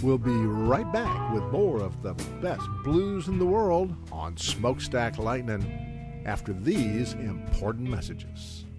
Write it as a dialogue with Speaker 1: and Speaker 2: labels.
Speaker 1: We'll be right back with more of the best blues in the world on Smokestack Lightning after these important messages.